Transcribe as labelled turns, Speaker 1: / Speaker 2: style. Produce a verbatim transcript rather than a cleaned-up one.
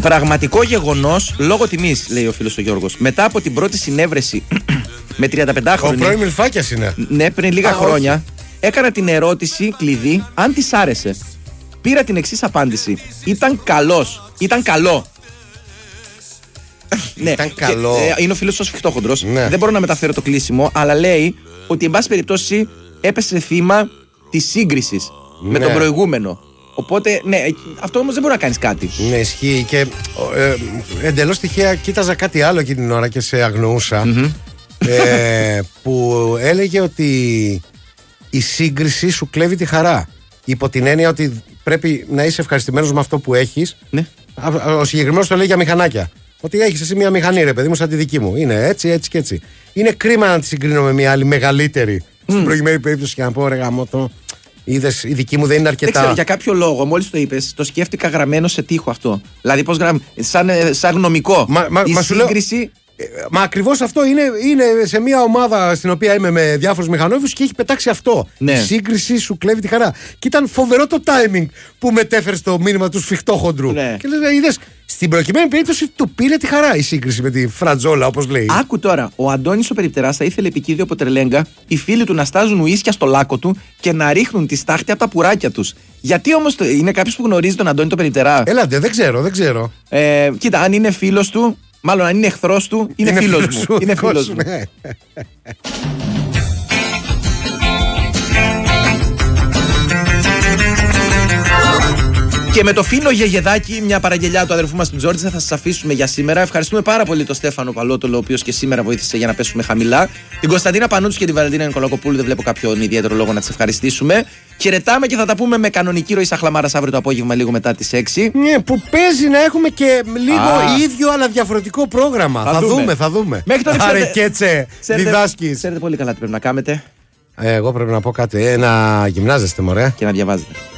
Speaker 1: Πραγματικό γεγονός λόγω τιμής, λέει ο φίλος ο Γιώργος. Μετά από την πρώτη συνέβρεση με τριανταπεντάχρονη.
Speaker 2: Ο πρώην Μιλφάκιας είναι.
Speaker 1: Ναι, πριν λίγα Α, χρόνια. Όχι. Έκανα την ερώτηση κλειδί αν της άρεσε. Πήρα την εξής απάντηση. Ήταν καλός. Ήταν καλό.
Speaker 2: Ναι, ήταν καλό.
Speaker 1: Και, ε, είναι ο φίλος ο σφιχτόχοντρος.
Speaker 2: Ναι.
Speaker 1: Δεν μπορώ να μεταφέρω το κλείσιμο, αλλά λέει ότι εν πάση περιπτώσει έπεσε θύμα της σύγκρισης ναι. με τον προηγούμενο. Οπότε, ναι, αυτό όμως δεν μπορεί να κάνεις κάτι.
Speaker 2: Ναι, ισχύει. Και ε, εντελώς τυχαία κοίταζα κάτι άλλο εκείνη την ώρα και σε αγνοούσα. Mm-hmm. ε, που έλεγε ότι η σύγκριση σου κλέβει τη χαρά. Υπό την έννοια ότι πρέπει να είσαι ευχαριστημένος με αυτό που έχεις. Ναι. Ο συγκεκριμένος το λέει για μηχανάκια. Ότι έχεις εσύ μια μηχανή, ρε παιδί μου, σαν τη δική μου. Είναι έτσι, έτσι και έτσι. Είναι κρίμα να τη συγκρίνω με μια άλλη μεγαλύτερη. Mm. Στην προηγούμενη περίπτωση και να πω, ρε γαμώτο, είδες, η δική μου δεν είναι αρκετά.
Speaker 1: Δεν ξέρω, για κάποιο λόγο, μόλις το είπες, το σκέφτηκα γραμμένο σε τοίχο αυτό. Δηλαδή, πώς γραμμένο, σαν, σαν γνωμικό.
Speaker 2: Μα, μα,
Speaker 1: η
Speaker 2: μα
Speaker 1: σύγκριση.
Speaker 2: Μα ακριβώς αυτό είναι, είναι σε μια ομάδα στην οποία είμαι με διάφορους μηχανόβιους και έχει πετάξει αυτό. Ναι. Η σύγκριση σου κλέβει τη χαρά. Και ήταν φοβερό το timing που μετέφερε το μήνυμα του σφιχτόχοντρου. Ναι. Και λέει, είδες, στην προκειμένη περίπτωση του πήρε τη χαρά η σύγκριση με τη φρατζόλα, όπως λέει.
Speaker 1: Άκου τώρα, ο Αντώνης ο Περιπτεράς θα ήθελε επικίδιο από τρελέγκα οι φίλοι του να στάζουν ουίσκια στο λάκκο του και να ρίχνουν τη στάχτη από τα πουράκια τους. Γιατί όμως είναι κάποιος που γνωρίζει τον Αντώνη τον Περιπτερά?
Speaker 2: Έλατε, δεν ξέρω, δεν ξέρω.
Speaker 1: Ε, κοίτα, αν είναι φίλος του. Μάλλον αν είναι εχθρός του, είναι, είναι φίλος, φίλος μου. Είναι φίλος μου. Ναι. Και με το φίνο γεγεδάκι, μια παραγγελιά του αδερφού μας του Τζόρτζα, θα σας αφήσουμε για σήμερα. Ευχαριστούμε πάρα πολύ τον Στέφανο Παλότολο, ο οποίος και σήμερα βοήθησε για να πέσουμε χαμηλά. Την Κωνσταντίνα Πανούτσου και την Βαλεντίνα Νικολακοπούλου, δεν βλέπω κάποιον ιδιαίτερο λόγο να τις ευχαριστήσουμε. Χαιρετάμε και θα τα πούμε με κανονική ροή Σαχλαμάρας αύριο το απόγευμα, λίγο μετά τις έξι.
Speaker 2: Ναι, που παίζει να έχουμε και λίγο Α. ίδιο αλλά διαφορετικό πρόγραμμα. Θα, θα δούμε. δούμε, θα δούμε.
Speaker 1: Μέχρι τότε
Speaker 2: Άρε Κέτσε, διδάσκεις.
Speaker 1: Ξέρετε πολύ καλά τι πρέπει να κάνετε.
Speaker 2: Ε, εγώ πρέπει να πω κάτι. Ε, να γυμνάζεστε, μωρέ.
Speaker 1: Και να διαβάζετε.